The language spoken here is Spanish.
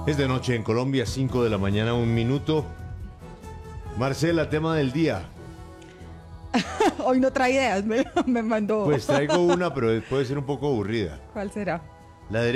Es de noche en Colombia, 5 de la mañana, 1 minuto. Marcela, tema del día. Hoy no trae ideas, me mandó. Pues traigo una, pero puede ser un poco aburrida. ¿Cuál será? La